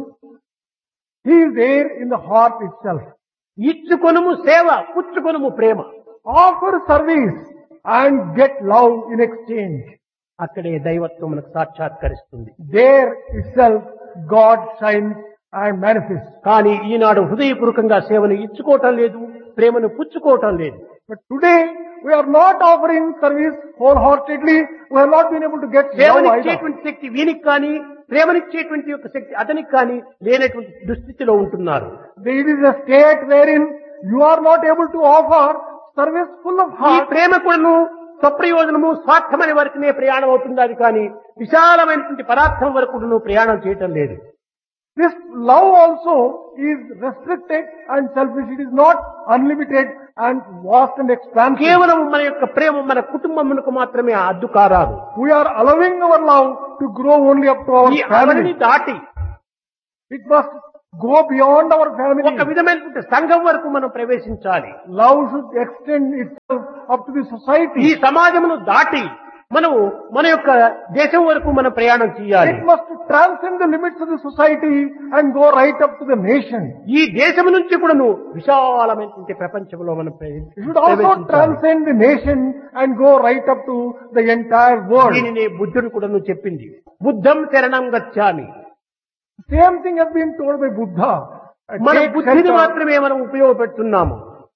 He is there in the heart itself. ఇచ్చుకొనుము సేవ, పుచ్చుకొనుము ప్రేమ. Offer service and get love in exchange. అక్కడే దైవత్వం మనకు సాక్షాత్కరిస్తుంది. There itself God shines and manifests. కానీ ఈనాడు హృదయపూర్వకంగా సేవను ఇచ్చుకోవటం లేదు, ప్రేమను పుచ్చుకోవటం లేదు. But today we are not offering service wholeheartedly. We have not been able to get love either. సేవనిచ్చేటువంటి శక్తి వీనికి కానీ, ప్రేమనిచ్చేటువంటి యొక్క శక్తి అతనికి కానీ లేనటువంటి దుస్థితిలో ఉంటున్నారు. There is a state wherein you are not able to offer service full of ఈ heart. ప్రేమ కూడాను స్వప్రయోజనము స్వార్థమనే వరకునే ప్రయాణం అవుతుంది, అది కానీ విశాలమైనటువంటి పదార్థం వరకు నువ్వు ప్రయాణం చేయటం లేదు. This love also is restricted and selfish. It is not unlimited and vast and expansive. కేవలం మన యొక్క ప్రేమ మన కుటుంబమునకు మాత్రమే అడ్డు కారాదు. We are allowing our love to grow only up to our ఈ అవధిని family. దాటి It must go beyond our family. ఒక విధమైనటువంటి సంఘం వరకు మనం ప్రవేశించాలి. Love should extend itself up to the ఈ society. సమాజమును దాటి మనము మన యొక్క దేశం వరకు మనం ప్రయాణం చేయాలి. It must transcend the limits of the society and go right up to the nation. ఈ దేశం నుంచి కూడాను విశాలమైనటువంటి ప్రపంచంలో మనం It should also ప్రవేశించాలి. transcend the nation and go right up to the entire world. దీనినే బుద్ధుడు కూడాను చెప్పింది. బుద్ధం శరణం గచ్చామి. Same thing has been told by Buddha. మన Take బుద్ధిని shelter. మాత్రమే మనం ఉపయోగపెడుతున్నాము.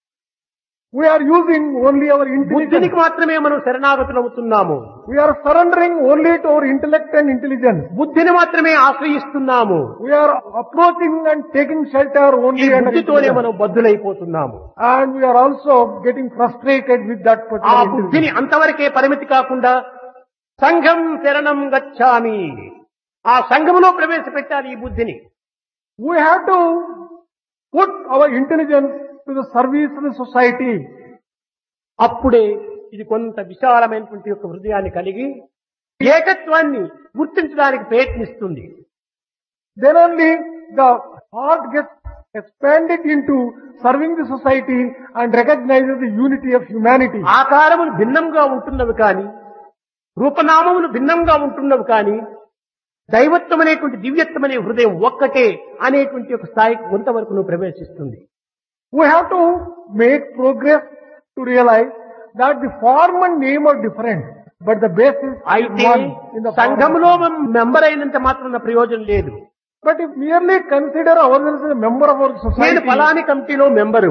We are using only our బుద్ధినికి intelligence. మాత్రమే మనం శరణాగతులవుతున్నాము. We are surrendering only to our intellect and intelligence. బుద్ధిని మాత్రమే ఆశ్రయిస్తున్నాము. We are approaching and taking shelter ఈ only under బుద్ధితోనే intelligence. మనం బద్ధులైపోతున్నాము. And we are also getting frustrated with that ఆ particular బుద్ధిని intelligence. అంతవరకే పరిమితి కాకుండా సంఘం శరణం గచ్చామి, ఆ సంఘములో ప్రవేశపెట్టాలి ఈ బుద్ధిని. We have to put our intelligence to the service of the society. అప్పుడే ఇది కొంత విశాలమైనటువంటి యొక్క హృదయాన్ని కలిగి ఏకత్వాన్ని గుర్తించడానికి ప్రయత్నిస్తుంది. Then only the heart gets expanded into serving the society and recognizes the unity of humanity. ఆకారములు భిన్నంగా ఉంటున్నవి కానీ, రూపనామములు భిన్నంగా ఉంటున్నవి కానీ, దైవత్వం అనేటువంటి దివ్యత్వం అనే హృదయం ఒక్కటే అనేటువంటి ఒక స్థాయికి కొంతవరకు నువ్వు ప్రవేశిస్తుంది. We have to make progress to realize that the form and name are different, but the basis is అయితే one in the form. సంఘంలో మెంబర్ అయినంత మాత్రం ప్రయోజనం లేదు. But if merely consider ourselves as a member of our నేను society, ఫలాని కమిటీలో member.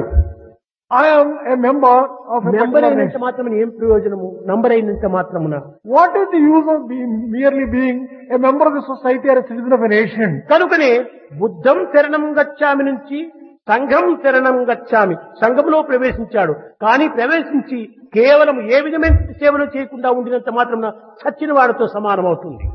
I am a member of a member particular అయినంత nation. మాత్రం ఏం ప్రయోజనము? నంబర్ అయినంత మాత్రమున. What is the use of merely being a member of the society or a citizen of a nation? కనుకనే బుద్ధం శరణం గచ్చామి నుంచి సంఘం శరణం గచ్చామి, సంఘంలో ప్రవేశించాడు. కానీ ప్రవేశించి కేవలం ఏ విధమైన సేవలు చేయకుండా ఉండినంత మాత్రం చచ్చిన వాడితో సమానమవుతుంది.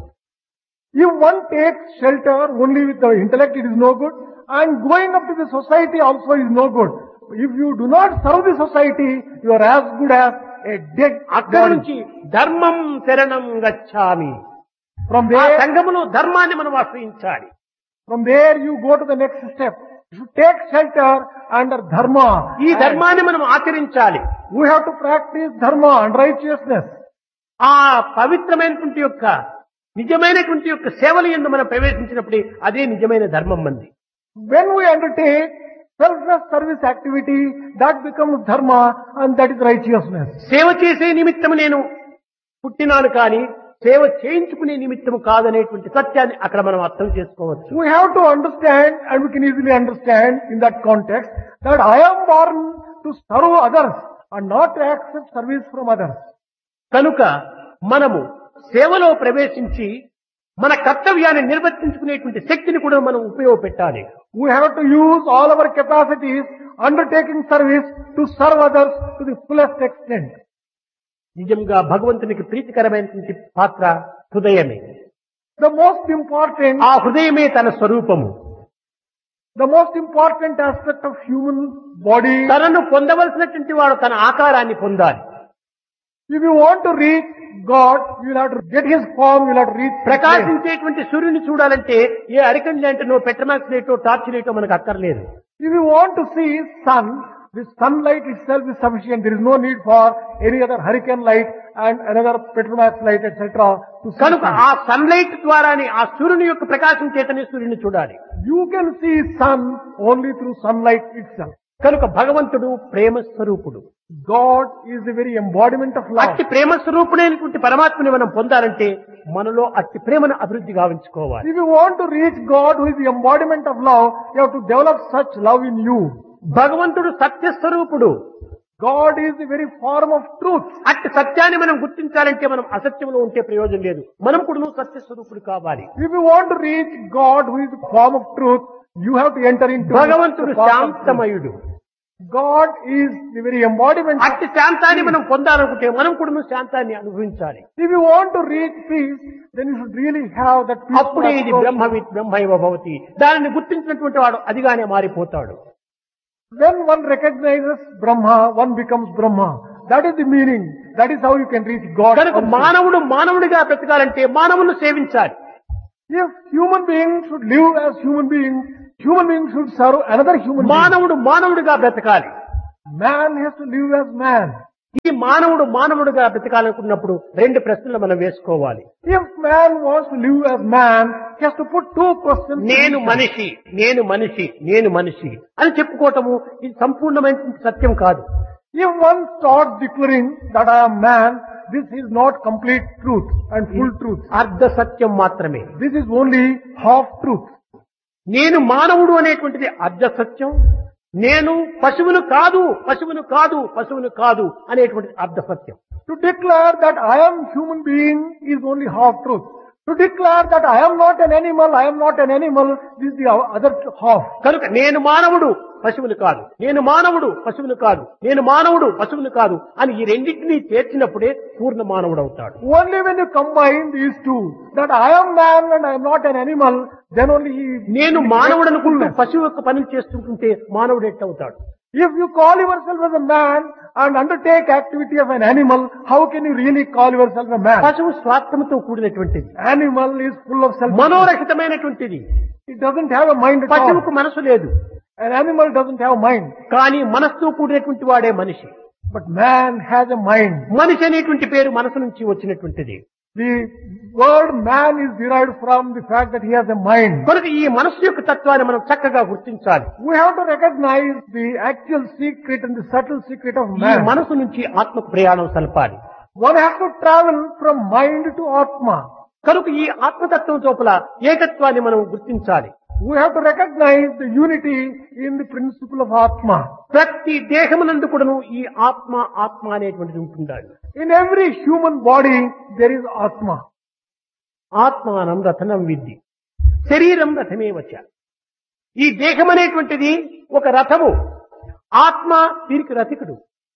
If one takes shelter only with the intellect, it is no good, and going up to the society also is no good. If you do not serve the society, you are as good as a dead అక్కడి body. నుంచి ధర్మం శరణం గచ్చామి. From ఆ there, సంఘములో ధర్మాన్ని మనం ఆశ్రయించాలి. from there you go to the next step. You should take shelter under dharma. ఈ And ధర్మాన్ని మనం ఆచరించాలి. we have to practice dharma and righteousness. ఆ పవిత్రమైనటువంటి యొక్క నిజమైనటువంటి యొక్క సేవల యందు మనం ప్రవేశించినప్పుడే అదే నిజమైన ధర్మం మంది. When we undertake selfless service activity, that becomes dharma and that is righteousness. సేవ చేసే నిమిత్తము నేను పుట్టినాను కానీ సేవ చేయించుకునే నిమిత్తము కాదనేటువంటి సత్యాన్ని అక్కడ మనం అర్థం చేసుకోవచ్చు. We have to understand, and we can easily understand in that context, that I am born to serve others and not to accept service from others. కనుక మనము సేవలో ప్రవేశించి మన కర్తవ్యాన్ని నిర్వర్తించుకునేటువంటి శక్తిని కూడా మనం ఉపయోగపెట్టాలి. We have to use all our capacities undertaking service to serve others to the fullest extent. నిజంగా భగవంతునికి ప్రీతికరమైనటువంటి పాత్ర హృదయమే. The most important, ఆ హృదయమే తన స్వరూపము. the most important aspect of human body, తనను పొందవలసినటువంటి వాడు తన ఆకారాన్ని పొందాలి. if you want to reach God, you will have to get His form, you will have to reach His place. ప్రకాశించేటువంటి సూర్యుని చూడాలంటే ఏ అరికన్ లాంటినో పెట్రమాక్స్ లైటో టార్చ్ లైటో మనకు అక్కర్లేదు. If you want to see sun, the sunlight itself is sufficient. There is no need for any other hurricane light and another Petromax light, etc. to see కనుక sun. ఆ sunlight ద్వారానే ఆ సూర్యుని యొక్క ప్రకాశం చేతనే సూర్యుని చూడాలి. You can see sun only through sunlight itself. కనుక భగవంతుడు ప్రేమ స్వరూపుడు. God is the very embodiment of love. అట్టి ప్రేమ స్వరూపుడైనటువంటి పరమాత్మని మనం పొందాలంటే మనలో అట్టి ప్రేమను అభివృద్ధి గావించుకోవాలి. If you want to reach God, who is the embodiment of love, you have to develop such love in you. భగవంతుడు సత్యస్వరూపుడు. God is the very form of truth. అట్టి సత్యాన్ని మనం గుర్తించాలంటే మనం అసత్యంలో ఉంటే ప్రయోజనం లేదు. మనం కూడా సత్యస్వరూపుడు కావాలి. If you want to reach God, who is the form of truth, you have to enter into భగవంతుడు the form of truth. శాంతమయుడు. God is the very embodiment of అట్టి శాంతాన్ని మనం పొందాలనుకుంటే మనం కూడా శాంతాన్ని అనుభవించాలి. If you want to reach peace, then you should really have that peace. అప్పుడే ఇది బ్రహ్మవిత్ బ్రహ్మైవ భవతి. దానిని గుర్తించినటువంటి వాడు అదిగానే మారిపోతాడు. When one recognizes Brahma, one becomes Brahma. That is the meaning. That is how you can reach God. కనుక మానవుడు మానవుడిగా బ్రతకాలంటే మానవులను సేవించాలి. If human beings should live as human beings should serve another human being. మానవుడు మానవుడిగా బ్రతకాలి. Man has to live as man. ఈ మానవుడు మానవుడిగా బ్రతకాలనుకున్నప్పుడు రెండు ప్రశ్నలు మనం వేసుకోవాలి. If man wants to live as man, he has to put two questions. నేను మనిషి, నేను మనిషి, నేను మనిషి అని చెప్పుకోవటము ఇది సంపూర్ణమైన సత్యం కాదు. If one starts declaring that I am man, this is not complete truth and full truth. అర్ధ సత్యం మాత్రమే. This is only half truth. నేను మానవుడు అనేటువంటిది అర్ధ సత్యం. నేను పశువును కాదు, పశువును కాదు, పశువును కాదు అనేటువంటిది అర్ధ సత్యం. To declare that I am human being is only half truth. To declare that I am not an animal, I am not an animal, this is the other half. కనుక నేను మానవుడు పశువును కాదు, నేను మానవుడు పశువును కాదు, నేను మానవుడు పశువును కాదు అని ఈ రెండింటినీ చేర్చినప్పుడే పూర్ణ మానవుడు అవుతాడు. Only when you combine these two, that I am man and I am not an animal, then only he... నేను మానవుడు అనుకుంటూ పశువు యొక్క పని చేస్తుంటే మానవుడు ఎట్టవుతాడు? If you call yourself as a man and undertake activity of an animal, how can you really call yourself a man? పశువు స్వార్థంతో కూడినటువంటిది, Animal is full of self. మనోరహితమైనటువంటిది. It doesn't have a mind at all. పశువుకు మనసు లేదు, An animal doesn't have mind. కానీ మనస్సుతో కూడినటువంటి వాడే మనిషి. But man has a mind. మనిషి అనేటువంటి పేరు మనసు నుంచి వచ్చినటువంటిది. The word man is derived from the fact that he has a mind. కనుక ఈ మనస్సు యొక్క తత్వాన్ని మనం చక్కగా గుర్తించాలి. We have to recognize the actual secret and the subtle secret of ఈ man. మనసు నుంచి ఆత్మకు ప్రయాణం సలపాలి. One has to travel from mind to Atma. కనుక ఈ ఆత్మతత్వం లోపల ఏకత్వాన్ని మనం గుర్తించాలి. We have to recognize the unity in the principle of Atma. ప్రతి దేహమునందు కూడాను ఈ ఆత్మ ఆత్మ అనేటువంటిది ఉంటుండాలి. In every human body, there is Atma. ఆత్మానం రథనం విద్ధి, శరీరం రథమే వచ్చ. ఈ దేహం అనేటువంటిది ఒక రథము, ఆత్మ దీనికి రథికుడు.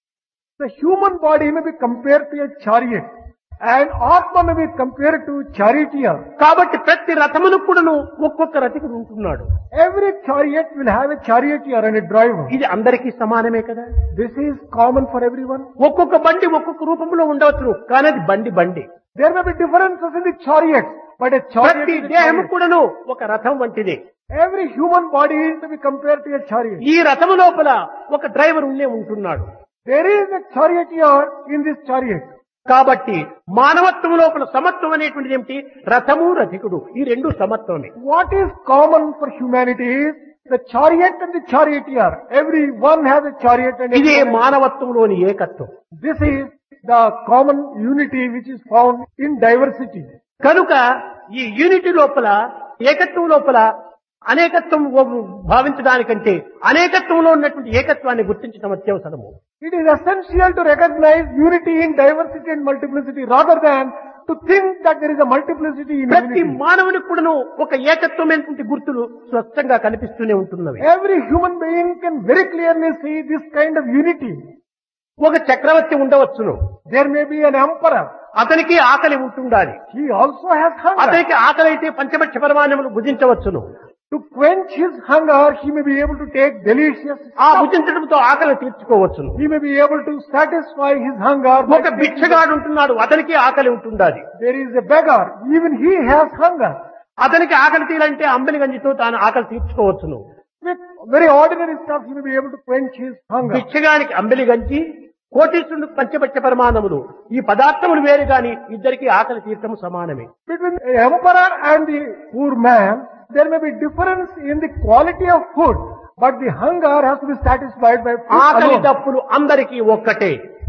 The human body may be compared to a chariot, and Atma may be compared to charioteer. కాబట్టి ప్రతి రథమును కూడాను ఒక్కొక్క రథికుడు ఉంటున్నాడు. Every chariot will have a charioteer and a driver. ఇది అందరికీ సమానమే కదా. This is common for everyone. ఒక్కొక్క బండి ఒక్కొక్క రూపంలో ఉండవచ్చు, కానీ అది బండి. There may be differences in the chariots, but a chariot ప్రతి is a దేహము chariot. కూడాను ఒక రథం వంటిదే. Every human body may be compared to a chariot. ఈ రథము లోపల ఒక డ్రైవర్ ఉంటున్నాడు. There is a charioteer in this chariot. కాబట్టి మానవత్వం లోపల సమత్వం అనేటువంటిది ఏమిటి? రథము రథికుడు ఈ రెండు సమత్వమే. What is common for humanity is the chariot and the charioteer. Every one has a chariot and ఇదే everyone has- మానవత్వంలోని ఏకత్వం. This is the common unity which is found in diversity. కనుక ఈ యూనిటీ లోపల, ఏకత్వం లోపల అనేకత్వం భావించడానికంటే అనేకత్వంలో ఉన్నటువంటి ఏకత్వాన్ని గుర్తించడం అత్యవసరము. It is essential to recognize unity in diversity and multiplicity rather than to think that there is a multiplicity in ప్రతి unity. మానవునికి కూడాను ఒక ఏకత్వమైనటువంటి గుర్తులు స్పష్టంగా కనిపిస్తూనే ఉంటున్నవి. Every human being can very clearly see this kind of unity. ఒక చక్రవర్తి ఉండవచ్చును, There may be an emperor. అతనికి ఆకలి ఉంటుండాలి. He also has hunger. అతనికి ఆకలి అయితే పంచభక్ష పరమాన్నములు భుజించవచ్చును. To quench his hunger, he may be able to take delicious ఆ stuff. భుజించడంతో ఆకలి తీర్చుకోవచ్చును. He may be able to satisfy his hunger. by ఒక taking- భిక్షగాడు ఉంటున్నాడు, అతనికి ఆకలి ఉంటుండాలి. There is a beggar. Even he has hunger. అతనికి ఆకలి తీయాలంటే అంబలి గంజితో తాను ఆకలి తీర్చుకోవచ్చును. With very ordinary stuff, he may be able to quench his hunger. భిక్షగానికి అంబలి గంజి, కోటీశ్వరుడు పంచభక్ష పరమాన్నములు, ఈ పదార్థములు వేరు గాని ఇద్దరికి ఆకలి తీర్చడం సమానమే. Between the emperor and the poor man, there may be difference in the quality of food, but the hunger has to be satisfied by food ఆకలి alone. దప్పులు అందరికీ ఒక్కటే.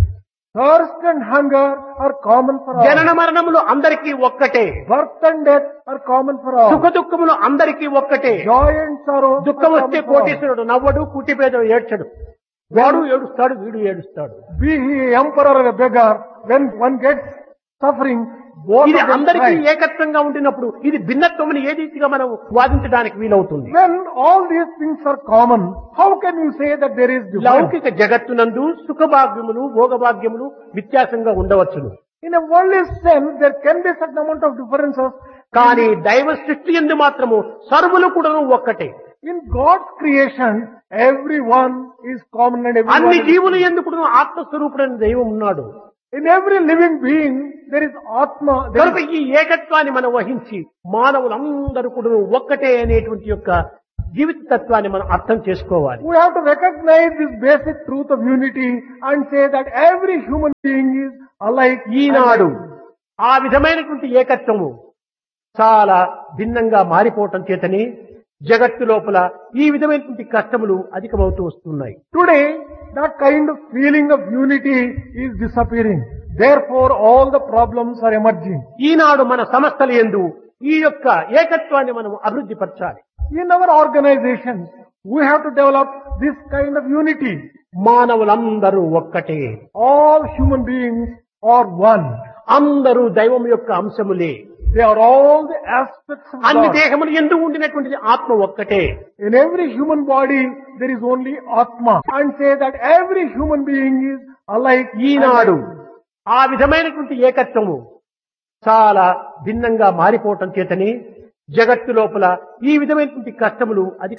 Thirst and hunger are common for జనన all. మరణములు అందరికీ ఒక్కటే. Birth and death are common for all. సుఖ దుఃఖములు అందరికీ ఒక్కటే. Joy and sorrow are దుఃఖం వస్తే common for all. కోటీశ్వరుడు నవ్వడు, కూటిపేద ఏడ్చడు. వాడు ఏడుస్తాడు, వీడు ఏడుస్తాడు. Be he emperor or a beggar, when one gets suffering, both ఇది of them అందరికీ cry. ఏకత్వంగా ఉండినప్పుడు ఇది భిన్నత్వమని ఏ రీతిగా మనం వాదించడానికి వీలవుతుంది? When all these things are common, how can you say that there is difference? లౌకిక జగత్తునందు సుఖభాగ్యములు భోగభాగ్యములు వ్యత్యాసంగా ఉండవచ్చును. In a worldly sense, there can be certain amount of differences. కానీ దైవ సృష్టి యందు మాత్రము సర్వులు కూడా ఒక్కటే. In God's creation, everyone is common and అన్ని everyone. జీవులు ఎందుకు ఆత్మస్వరూపుడైన దైవం ఉన్నాడు. In every living being, there is Atma. There కనుక is, ఈ ఏకత్వాన్ని మనం వహించి మానవులందరూ కూడా ఒక్కటే అనేటువంటి యొక్క జీవిత తత్వాన్ని మనం అర్థం చేసుకోవాలి. we have to recognize this basic truth of unity and say that every human being is alike. ఈనాడు ఆ విధమైనటువంటి ఏకత్వము చాలా భిన్నంగా మారిపోవటం చేతనే జగత్తు లోపల ఈ విధమైనటువంటి కష్టములు అధికమవుతూ వస్తున్నాయి. Today, that kind of feeling of unity is disappearing. Therefore, all the problems are emerging. ఈనాడు మన సంస్థల యందు ఈ యొక్క ఏకత్వాన్ని మనం అభివృద్ధి పరచాలి. In our organizations, we have to develop this kind of unity. మానవులందరూ ఒక్కటే. All human beings are one. అందరూ దైవం యొక్క అంశములే. They are all the aspects of అన్ని God. దేహములు ఎందుకు ఉండినటువంటిది ఆత్మ ఒక్కటే. In every human body, there is only Atma. And say that every human being is alike. ఈనాడు ఆ విధమైనటువంటి ఏకత్వము చాలా భిన్నంగా మారిపోవటం చేతనే జగత్తు లోపల ఈ విధమైనటువంటి కష్టములు అధిక